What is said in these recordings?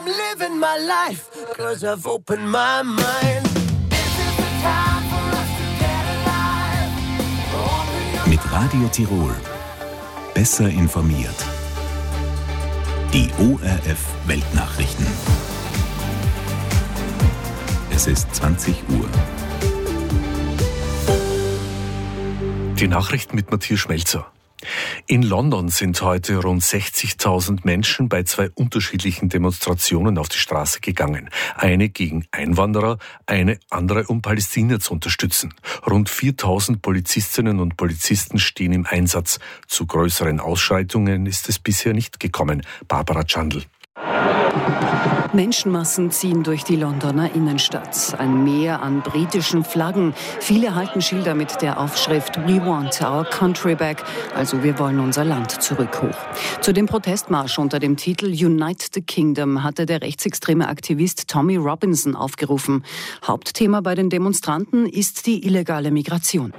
living my life, 'cause I've opened my mind. This is the time for us to get alive. Mit Radio Tirol. Besser informiert. Die ORF Weltnachrichten. Es ist 20 Uhr. Die Nachrichten mit Matthias Schmelzer. In London sind heute rund 60.000 Menschen bei zwei unterschiedlichen Demonstrationen auf die Straße gegangen. Eine gegen Einwanderer, eine andere, um Palästina zu unterstützen. Rund 4.000 Polizistinnen und Polizisten stehen im Einsatz. Zu größeren Ausschreitungen ist es bisher nicht gekommen. Barbara Chandl. Menschenmassen ziehen durch die Londoner Innenstadt. Ein Meer an britischen Flaggen. Viele halten Schilder mit der Aufschrift "We want our country back", also wir wollen unser Land zurück hoch. Zu dem Protestmarsch unter dem Titel "Unite the Kingdom" hatte der rechtsextreme Aktivist Tommy Robinson aufgerufen. Hauptthema bei den Demonstranten ist die illegale Migration.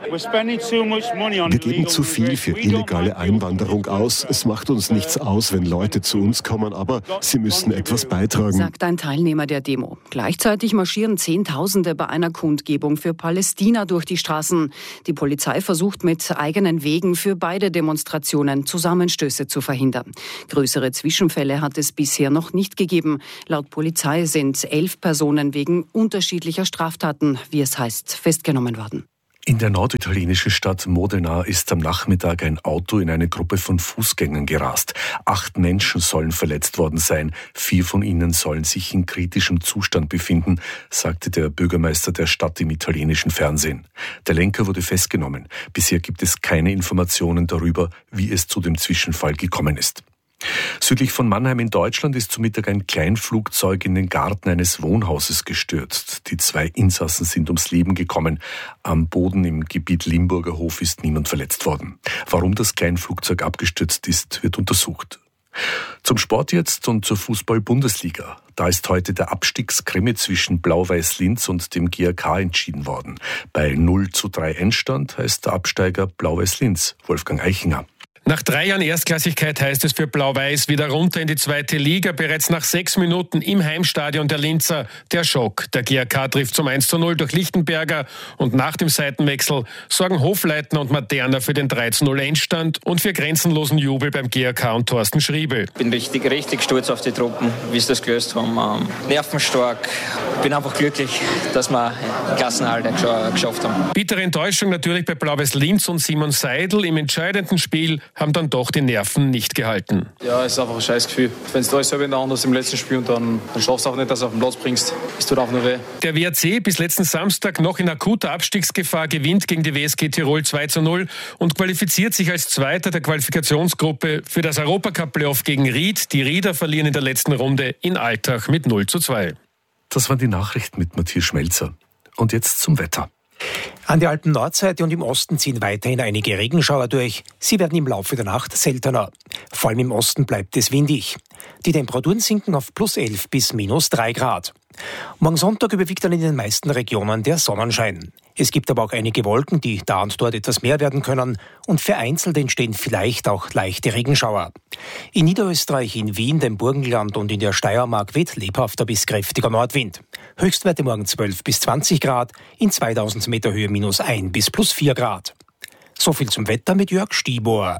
Wir geben zu viel für illegale Einwanderung aus. Es macht uns nichts aus, wenn Leute zu uns kommen, aber sie müssen etwas beitragen, sagt ein Teilnehmer der Demo. Gleichzeitig marschieren Zehntausende bei einer Kundgebung für Palästina durch die Straßen. Die Polizei versucht mit eigenen Wegen für beide Demonstrationen Zusammenstöße zu verhindern. Größere Zwischenfälle hat es bisher noch nicht gegeben. Laut Polizei sind 11 Personen wegen unterschiedlicher Straftaten, wie es heißt, festgenommen worden. In der norditalienischen Stadt Modena ist am Nachmittag ein Auto in eine Gruppe von Fußgängern gerast. 8 Menschen sollen verletzt worden sein. 4 von ihnen sollen sich in kritischem Zustand befinden, sagte der Bürgermeister der Stadt im italienischen Fernsehen. Der Lenker wurde festgenommen. Bisher gibt es keine Informationen darüber, wie es zu dem Zwischenfall gekommen ist. Südlich von Mannheim in Deutschland ist zu Mittag ein Kleinflugzeug in den Garten eines Wohnhauses gestürzt. Die 2 Insassen sind ums Leben gekommen. Am Boden im Gebiet Limburger Hof ist niemand verletzt worden. Warum das Kleinflugzeug abgestürzt ist, wird untersucht. Zum Sport jetzt und zur Fußball-Bundesliga. Da ist heute der Abstiegskrimi zwischen Blau-Weiß Linz und dem GAK entschieden worden. Bei 0:3 Endstand heißt der Absteiger Blau-Weiß Linz, Wolfgang Eichinger. Nach 3 Jahren Erstklassigkeit heißt es für Blau-Weiß wieder runter in die 2. Liga. Bereits nach 6 Minuten im Heimstadion der Linzer der Schock. Der GAK trifft zum 1:0 durch Lichtenberger und nach dem Seitenwechsel sorgen Hofleitner und Materna für den 3:0 Endstand und für grenzenlosen Jubel beim GAK und Thorsten Schriebel. Ich bin richtig stolz auf die Truppen, wie sie das gelöst haben. Nervenstark. Ich bin einfach glücklich, dass wir den Klassenerhalt geschafft haben. Bittere Enttäuschung natürlich bei Blau-Weiß Linz und Simon Seidel. Im entscheidenden Spiel haben dann doch die Nerven nicht gehalten. Ja, es ist einfach ein scheiß Gefühl. Wenn du alles selber in der Hand hast im letzten Spiel und dann schaffst du auch nicht, dass du auf den Platz bringst. Es tut auch nur weh. Der WRC, bis letzten Samstag noch in akuter Abstiegsgefahr, gewinnt gegen die WSG Tirol 2:0 und qualifiziert sich als Zweiter der Qualifikationsgruppe für das Europacup-Playoff gegen Ried. Die Rieder verlieren in der letzten Runde in Altach mit 0:2. Das waren die Nachrichten mit Matthias Schmelzer. Und jetzt zum Wetter. An der Alpen-Nordseite und im Osten ziehen weiterhin einige Regenschauer durch. Sie werden im Laufe der Nacht seltener. Vor allem im Osten bleibt es windig. Die Temperaturen sinken auf +11 bis -3 Grad. Morgen Sonntag überwiegt dann in den meisten Regionen der Sonnenschein. Es gibt aber auch einige Wolken, die da und dort etwas mehr werden können und vereinzelt entstehen vielleicht auch leichte Regenschauer. In Niederösterreich, in Wien, dem Burgenland und in der Steiermark weht lebhafter bis kräftiger Nordwind. Höchstwerte morgen 12 bis 20 Grad, in 2000 Meter Höhe -1 bis +4 Grad. So viel zum Wetter mit Jörg Stibor.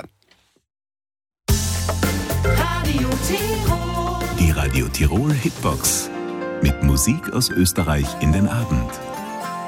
Die Radio Tirol Hitbox. Mit Musik aus Österreich in den Abend.